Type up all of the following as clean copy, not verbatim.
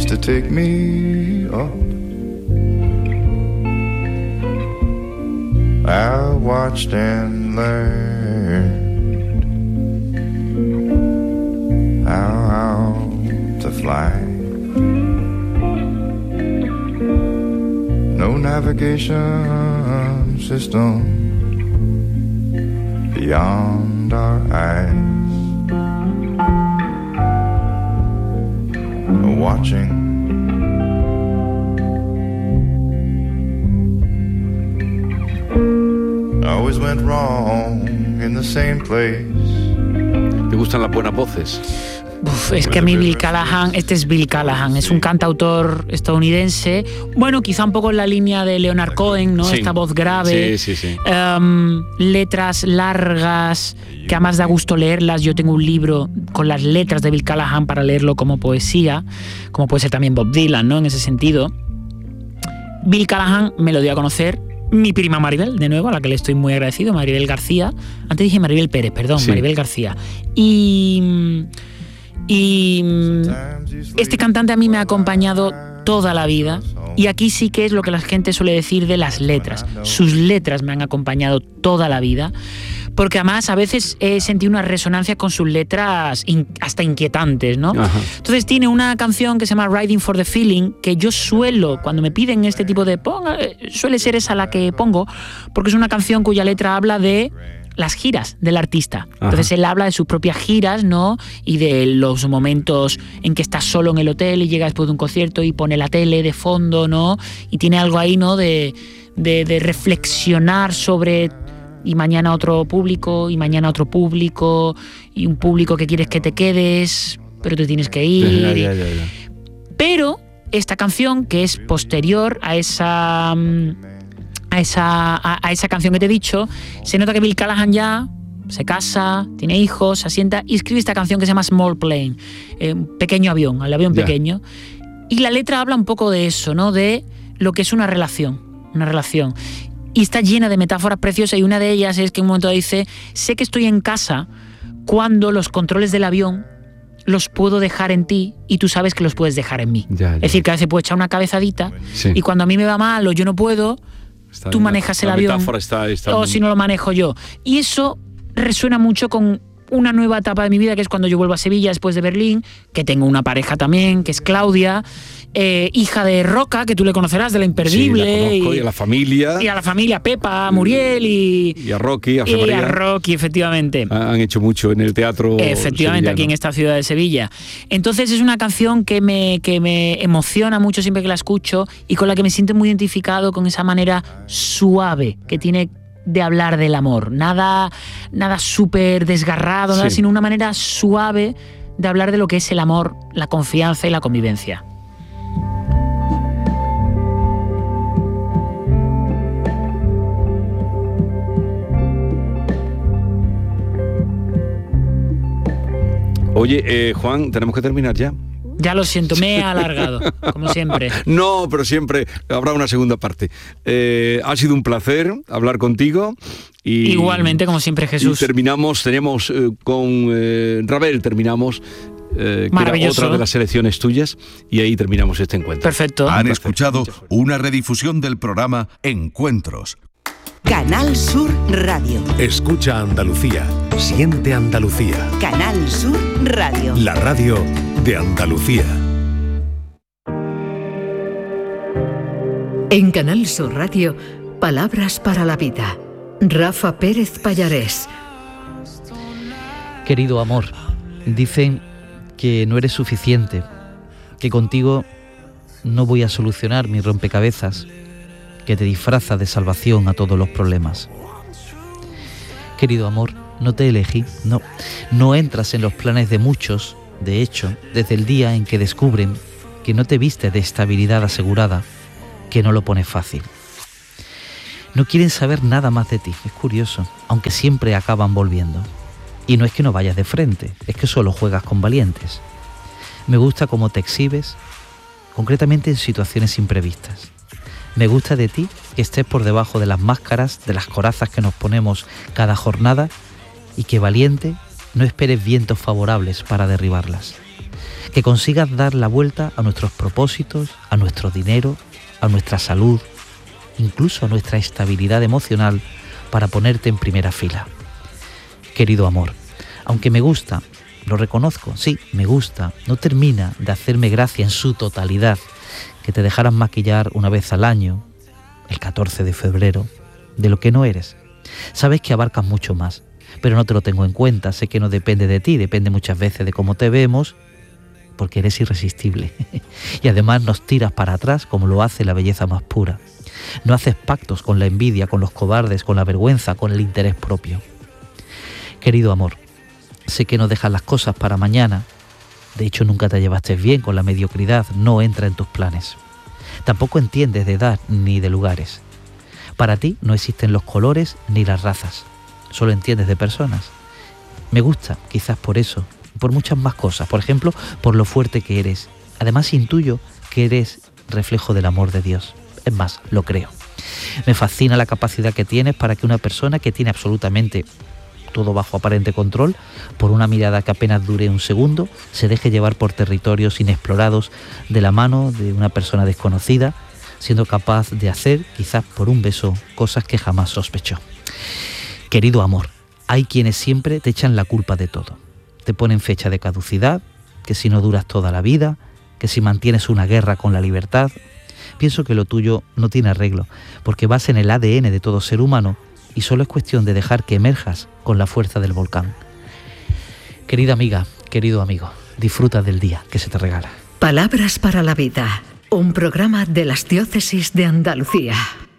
used to take me up. I watched and learned how to fly. No navigation system beyond our eyes. Watching. I always went wrong in the same place. ¿Te gustan las buenas voces? Es que a mí Bill Callahan, este es Bill Callahan, es un cantautor estadounidense, bueno, quizá un poco en la línea de Leonard Cohen, ¿no? Sí. Esta voz grave, Sí. letras largas, que además da gusto leerlas. Yo tengo un libro con las letras de Bill Callahan para leerlo como poesía, como puede ser también Bob Dylan, ¿no? En ese sentido. Bill Callahan me lo dio a conocer mi prima Maribel, de nuevo, a la que le estoy muy agradecido, Maribel García. Antes dije Maribel Pérez, perdón, sí. Maribel García. Y este cantante a mí me ha acompañado toda la vida, y aquí sí que es lo que la gente suele decir de las letras. Sus letras me han acompañado toda la vida, porque además a veces he sentido una resonancia con sus letras hasta inquietantes, ¿no? Ajá. Entonces tiene una canción que se llama Riding for the Feeling, que yo suelo, cuando me piden este tipo de suele ser esa la que pongo, porque es una canción cuya letra habla de las giras del artista. Entonces él habla de sus propias giras, ¿no? Y de los momentos en que está solo en el hotel y llega después de un concierto y pone la tele de fondo, ¿no? Y tiene algo ahí, ¿no? De reflexionar sobre y mañana otro público, y mañana otro público, y un público que quieres que te quedes, pero te tienes que ir. Ya. Pero esta canción, que es posterior a esa canción que te he dicho, se nota que Bill Callahan ya se casa, tiene hijos, se asienta y escribe esta canción que se llama Small Plane, pequeño avión, el avión pequeño. Y la letra habla un poco de eso, ¿no? De lo que es una relación. Y está llena de metáforas preciosas, y una de ellas es que en un momento dice: sé que estoy en casa cuando los controles del avión los puedo dejar en ti y tú sabes que los puedes dejar en mí. Es decir, que a veces puedo echar una cabezadita y cuando a mí me va mal o yo no puedo, tú manejas el avión, o si no lo manejo yo. Y eso resuena mucho con una nueva etapa de mi vida, que es cuando yo vuelvo a Sevilla después de Berlín, que tengo una pareja también, que es Claudia, hija de Roca, que tú le conocerás, de La Imperdible. Sí, la conozco, y a la familia. Y a la familia, Pepa, Muriel y a Rocky, a José María. Y a Rocky, efectivamente. Han hecho mucho en el teatro efectivamente, sevillano. Aquí en esta ciudad de Sevilla. Entonces es una canción que me emociona mucho siempre que la escucho, y con la que me siento muy identificado, con esa manera suave que tiene de hablar del amor. Nada súper desgarrado, nada, sino una manera suave de hablar de lo que es el amor, la confianza y la convivencia. Oye, Juan, tenemos que terminar ya. Ya lo siento, me he alargado, como siempre. No, pero siempre habrá una segunda parte. Ha sido un placer hablar contigo. Igualmente, como siempre, Jesús. Y tenemos con Ravel, que era otra de las selecciones tuyas, y ahí terminamos este encuentro. Perfecto. Han escuchado una redifusión del programa Encuentros. Canal Sur Radio. Escucha Andalucía. Siente Andalucía. Canal Sur Radio. La radio de Andalucía. En Canal Sur Radio, Palabras para la Vida. Rafa Pérez Pallarés. Querido amor, dicen que no eres suficiente, que contigo no voy a solucionar mi rompecabezas, que te disfraza de salvación a todos los problemas. Querido amor, no te elegí, no entras en los planes de muchos. De hecho, desde el día en que descubren que no te viste de estabilidad asegurada, que no lo pones fácil. No quieren saber nada más de ti, es curioso, aunque siempre acaban volviendo. Y no es que no vayas de frente, es que solo juegas con valientes. Me gusta cómo te exhibes, concretamente en situaciones imprevistas. Me gusta de ti que estés por debajo de las máscaras, de las corazas que nos ponemos cada jornada, y que valiente no esperes vientos favorables para derribarlas. que consigas dar la vuelta a nuestros propósitos, a nuestro dinero, a nuestra salud, incluso a nuestra estabilidad emocional, para ponerte en primera fila. Querido amor, aunque me gusta, lo reconozco, sí, me gusta, no termina de hacerme gracia en su totalidad que te dejaras maquillar una vez al año, el 14 de febrero, de lo que no eres. Sabes que abarcas mucho más, pero no te lo tengo en cuenta, sé que no depende de ti, depende muchas veces de cómo te vemos, porque eres irresistible. Y además nos tiras para atrás como lo hace la belleza más pura. No haces pactos con la envidia, con los cobardes, con la vergüenza, con el interés propio. Querido amor, sé que no dejas las cosas para mañana. De hecho, nunca te llevaste bien con la mediocridad, no entra en tus planes. Tampoco entiendes de edad ni de lugares. Para ti no existen los colores ni las razas, solo entiendes de personas. Me gusta, quizás por eso, por muchas más cosas, por ejemplo, por lo fuerte que eres. Además intuyo que eres reflejo del amor de Dios. Es más, lo creo. Me fascina la capacidad que tienes para que una persona que tiene absolutamente todo bajo aparente control, por una mirada que apenas dure un segundo, se deje llevar por territorios inexplorados de la mano de una persona desconocida, siendo capaz de hacer, quizás por un beso, cosas que jamás sospechó. Querido amor, hay quienes siempre te echan la culpa de todo. Te ponen fecha de caducidad, que si no duras toda la vida, que si mantienes una guerra con la libertad. Pienso que lo tuyo no tiene arreglo, porque vas en el ADN de todo ser humano y solo es cuestión de dejar que emerjas con la fuerza del volcán. Querida amiga, querido amigo, disfruta del día que se te regala. Palabras para la vida, un programa de las Diócesis de Andalucía.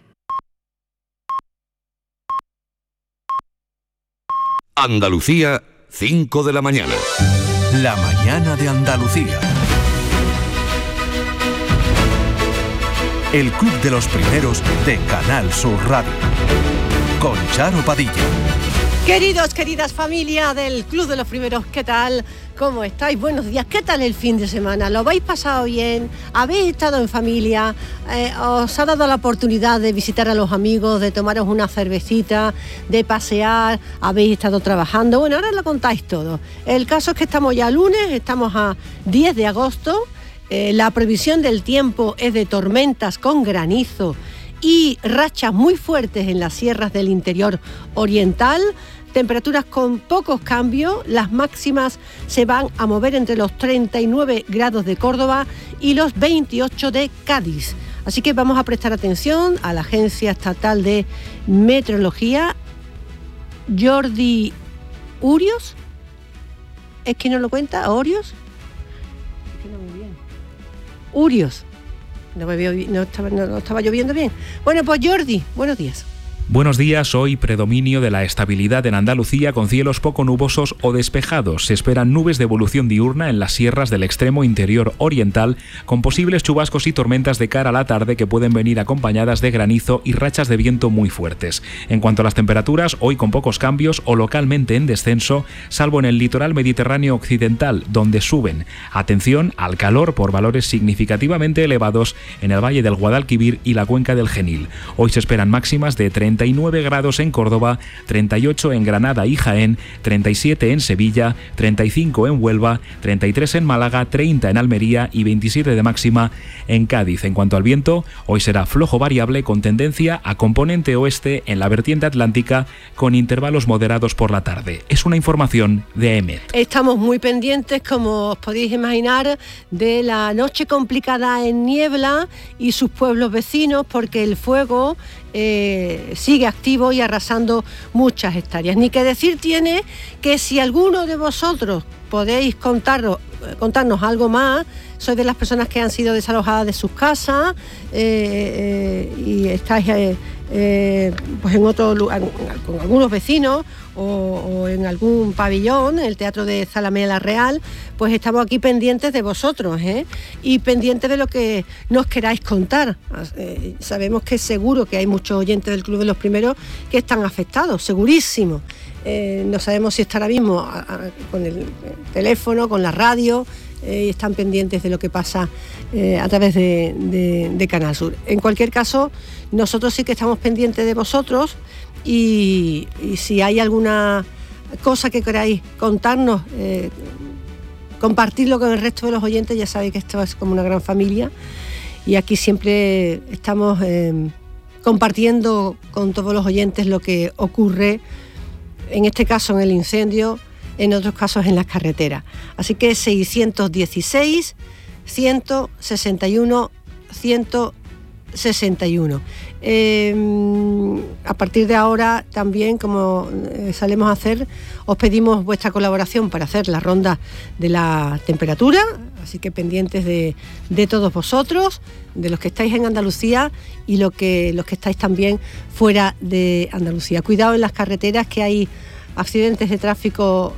Andalucía, 5 de la mañana. La mañana de Andalucía. El Club de los Primeros de Canal Sur Radio. Con Charo Padilla. Queridos, queridas familia del Club de los Primeros, ¿qué tal? ¿Cómo estáis? Buenos días. ¿Qué tal el fin de semana? ¿Lo habéis pasado bien? ¿Habéis estado en familia? ¿Os ha dado la oportunidad de visitar a los amigos, de tomaros una cervecita, de pasear? ¿Habéis estado trabajando? Bueno, ahora lo contáis todo. El caso es que estamos ya lunes, estamos a 10 de agosto. La previsión del tiempo es de tormentas con granizo y rachas muy fuertes en las sierras del interior oriental. Temperaturas con pocos cambios, las máximas se van a mover entre los 39 grados de Córdoba y los 28 de Cádiz. Así que vamos a prestar atención a la Agencia Estatal de Meteorología. Jordi Urios, ¿es que no lo cuenta? ¿Orios? Es que no muy bien. Urios. No estaba lloviendo bien. Bueno, pues Jordi, buenos días. Buenos días, hoy predominio de la estabilidad en Andalucía con cielos poco nubosos o despejados. Se esperan nubes de evolución diurna en las sierras del extremo interior oriental, con posibles chubascos y tormentas de cara a la tarde que pueden venir acompañadas de granizo y rachas de viento muy fuertes. En cuanto a las temperaturas, hoy con pocos cambios o localmente en descenso, salvo en el litoral mediterráneo occidental, donde suben. Atención al calor por valores significativamente elevados en el Valle del Guadalquivir y la Cuenca del Genil. Hoy se esperan máximas de 39 grados en Córdoba, 38 en Granada y Jaén, 37 en Sevilla, 35 en Huelva, 33 en Málaga, 30 en Almería y 27 de máxima en Cádiz. En cuanto al viento, hoy será flojo variable con tendencia a componente oeste en la vertiente atlántica con intervalos moderados por la tarde. Es una información de EMET. Estamos muy pendientes, como os podéis imaginar, de la noche complicada en Niebla y sus pueblos vecinos, porque el fuego sigue activo y arrasando muchas hectáreas. Ni que decir tiene que si alguno de vosotros podéis contarnos algo más, sois de las personas que han sido desalojadas de sus casas y estáis pues en otro lugar, con algunos vecinos o en algún pabellón, en el Teatro de Zalamea la Real, pues estamos aquí pendientes de vosotros y pendientes de lo que nos queráis contar. Sabemos que seguro que hay muchos oyentes del Club de los Primeros que están afectados, segurísimo. No sabemos si está ahora mismo con el teléfono, con la radio, y están pendientes de lo que pasa a través de Canal Sur. En cualquier caso, nosotros sí que estamos pendientes de vosotros y si hay alguna cosa que queráis contarnos, compartirlo con el resto de los oyentes. Ya sabéis que esto es como una gran familia y aquí siempre estamos compartiendo con todos los oyentes lo que ocurre, en este caso en el incendio, en otros casos en las carreteras. Así que 616 161 161. A partir de ahora también, como solemos hacer, os pedimos vuestra colaboración para hacer la ronda de la temperatura, así que pendientes de todos vosotros, de los que estáis en Andalucía y los que estáis también fuera de Andalucía. Cuidado en las carreteras, que hay accidentes de tráfico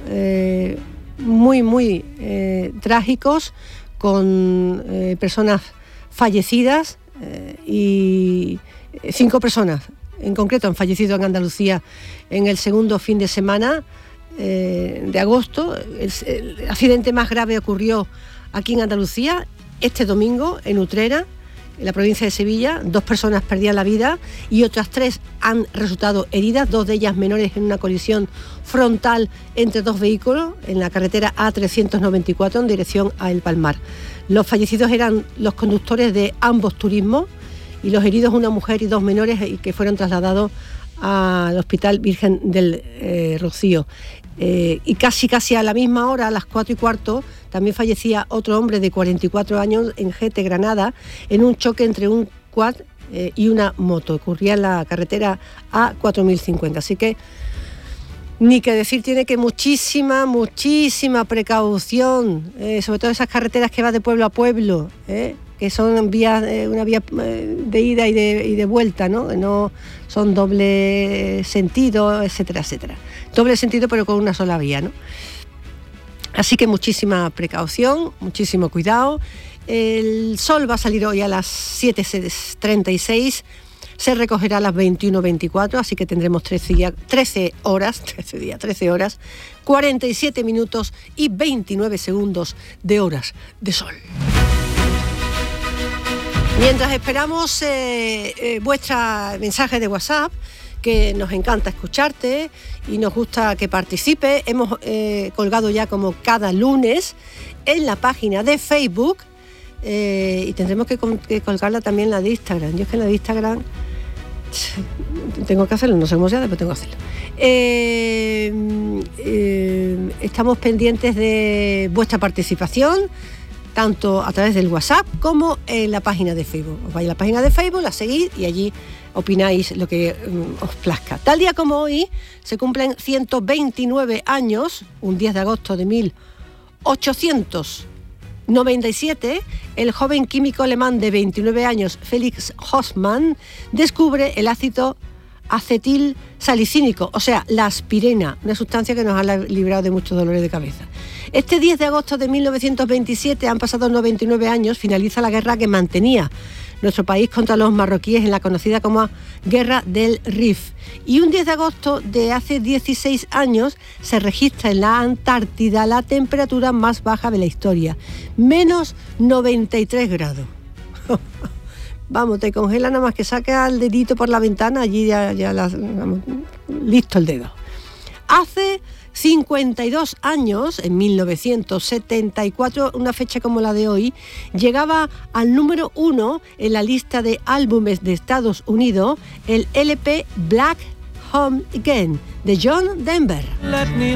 muy trágicos, con personas fallecidas, y 5 personas en concreto han fallecido en Andalucía en el segundo fin de semana de agosto. El accidente más grave ocurrió aquí en Andalucía este domingo en Utrera, en la provincia de Sevilla. 2 personas perdían la vida y otras 3 han resultado heridas, 2 de ellas menores, en una colisión frontal entre 2 vehículos en la carretera A394 en dirección a El Palmar. Los fallecidos eran los conductores de ambos turismos y los heridos, una mujer y 2 menores, y que fueron trasladados al Hospital Virgen del Rocío. Y casi a la misma hora, a las 4:15, también fallecía otro hombre de 44 años en Gete, Granada, en un choque entre un quad y una moto. Ocurría en la carretera A4050. Así que ni que decir tiene que muchísima precaución, sobre todo esas carreteras que van de pueblo a pueblo, que son vías, una vía de ida y de vuelta, ¿no? No son doble sentido, etcétera. Doble sentido pero con una sola vía, ¿no? Así que muchísima precaución, muchísimo cuidado. El sol va a salir hoy a las 7:36, se recogerá a las 21:24, así que tendremos 13 horas, 47 minutos y 29 segundos de horas de sol. Mientras esperamos vuestra mensaje de WhatsApp, que nos encanta escucharte y nos gusta que participe, hemos colgado ya, como cada lunes, en la página de Facebook, y tendremos que colgarla también en la de Instagram. Yo es que en la de Instagram tengo que hacerlo, no sé cómo sea, pero tengo que hacerlo. Estamos pendientes de vuestra participación, tanto a través del WhatsApp como en la página de Facebook. Os vais a la página de Facebook, la seguís y allí opináis lo que os plazca. Tal día como hoy se cumplen 129 años, un 10 de agosto de 1897, el joven químico alemán de 29 años, Felix Hoffmann, descubre el ácido acetil salicílico, o sea, la aspirina, una sustancia que nos ha librado de muchos dolores de cabeza. Este 10 de agosto de 1927, han pasado 99 años, finaliza la guerra que mantenía nuestro país contra los marroquíes en la conocida como Guerra del Rif. Y un 10 de agosto de hace 16 años se registra en la Antártida la temperatura más baja de la historia, menos 93 grados. Vamos, te congela nada más que saca el dedito por la ventana, allí vamos, listo el dedo. Hace 52 años, en 1974, una fecha como la de hoy, llegaba al número 1 en la lista de álbumes de Estados Unidos el LP Black Home Again de John Denver. Let me